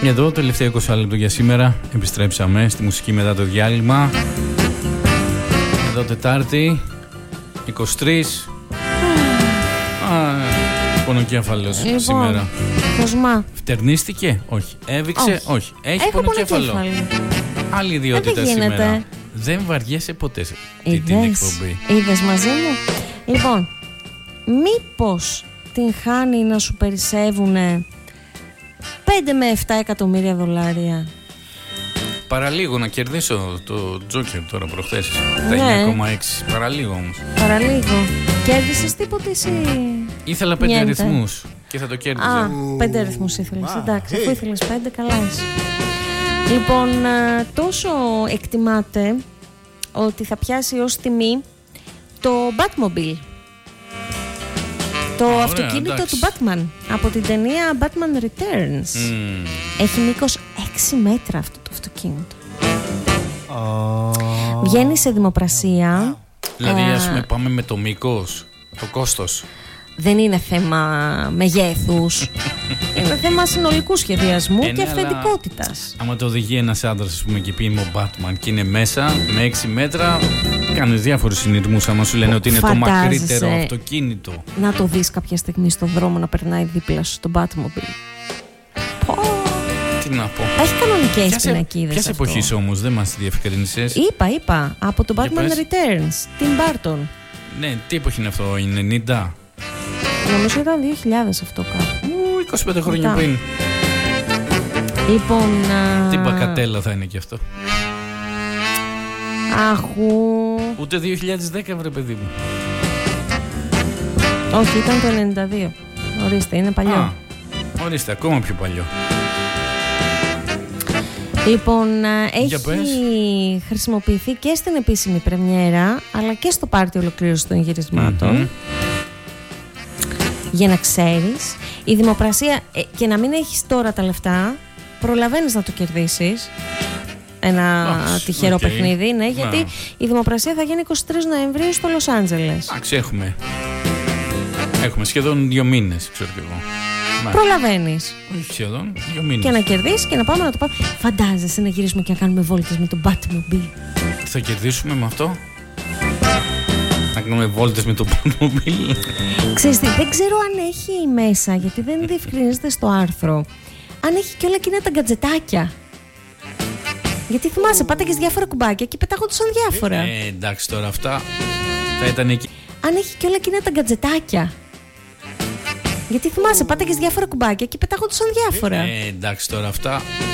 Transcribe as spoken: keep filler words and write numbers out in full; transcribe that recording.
Εδώ τελευταίο είκοσι λεπτό για σήμερα. Επιστρέψαμε στη μουσική μετά το διάλειμμα. Εδώ Τετάρτη είκοσι τρεις. Α, πονοκέφαλος λοιπόν, σήμερα. Κοσμά. Φτερνίστηκε? Όχι. Έβηξε? Όχι. όχι. Έχει Έχω πονοκέφαλο. Άλλη ιδιότητα δεν σήμερα. Δεν βαριέσαι ποτέ σε αυτή την εκπομπή. Είδες μαζί μου. Λοιπόν, μήπως την χάνει να σου περισσεύουνε πέντε με επτά εκατομμύρια δολάρια? Παραλίγο να κερδίσω το Τζόκερ τώρα προχθές. Ναι. Τα εννιά κόμμα έξι. Παραλίγο όμως. Παραλίγο. Κέρδισες τίποτε εσύ? Ήθελα πέντε αριθμούς και θα το κέρδιζα. Α, πέντε αριθμούς ήθελες. Wow. Εντάξει, αφού ήθελες πέντε, καλά είσαι. Λοιπόν, τόσο εκτιμάται ότι θα πιάσει ως τιμή το Batmobile. Το Α, αυτοκίνητο ωραία, του Batman από την ταινία Batman Returns. Mm. Έχει μήκος έξι μέτρα αυτό το αυτοκίνητο. Oh. Βγαίνει σε δημοπρασία. Δηλαδή ε, ας πούμε πάμε με το μήκος, το κόστος. Δεν είναι θέμα μεγέθους. Είναι θέμα συνολικού σχεδιασμού ε, και αυθεντικότητας. Αλλά, άμα το οδηγεί ένας άντρας, ας πούμε, και πει είμαι ο Batman και είναι μέσα με έξι μέτρα, κάνεις διάφορους συνειρμούς. Άμα σου λένε ότι είναι Φαντάζεσαι το μακρύτερο αυτοκίνητο. Να το δεις κάποια στιγμή στον δρόμο να περνάει δίπλα σου στο Batmobile. Πω. Τι να πω. Έχει κανονικές πινακίδες. Ποιας εποχής όμως, δεν μας διευκρίνησες? Είπα, είπα. Από το Batman Returns, Tim Burton. Ναι, τι εποχή είναι αυτό, ενενήντα? Νομίζω ήταν δύο χιλιάδες αυτό κάπου. Ου, είκοσι πέντε χρόνια Μετά. πριν. Λοιπόν. Α... Τι μπακατέλα θα είναι και αυτό. Αχού. Ούτε δύο χιλιάδες δέκα, βρε παιδί μου. Όχι, ήταν το ενενήντα δύο. Ορίστε, είναι παλιό. Α, ορίστε, ακόμα πιο παλιό. Λοιπόν, έχει χρησιμοποιηθεί και στην επίσημη πρεμιέρα, αλλά και στο πάρτι ολοκλήρωση των γυρισμάτων. Mm-hmm. Για να ξέρεις, η δημοπρασία, και να μην έχεις τώρα τα λεφτά, προλαβαίνεις να το κερδίσεις. Ένα Άξ, τυχερό okay. παιχνίδι, ναι, γιατί yeah. η δημοπρασία θα γίνει είκοσι τρεις Νοεμβρίου στο Λος Άντζελες. Εντάξει, έχουμε. Έχουμε σχεδόν δύο μήνες, ξέρω κι εγώ. Προλαβαίνεις. Όχι σχεδόν, δύο μήνες. Και να κερδίσεις και να πάμε να το πάμε. Φαντάζεσαι να γυρίσουμε και να κάνουμε βόλτες με το Batmobile. Θα κερδίσουμε με αυτό? Να κάνουμε βόλτες με το Batmobile. Ξέρεις τι, δεν ξέρω αν έχει μέσα, γιατί δεν διευκρινίζεται στο άρθρο, αν έχει και όλα εκείνα τα γκατζετάκια. Γιατί θυμάσαι, πάταγες διάφορα κουμπάκια και πετάγονταν διάφορα. Ε, εντάξει, τώρα αυτά θα ήταν εκεί. Αν έχει και όλα εκείνα τα γκατζετάκια. Γιατί θυμάσαι, πάταγες διάφορα κουμπάκια και πετάγονταν διάφορα. Ε, εντάξει, τώρα αυτά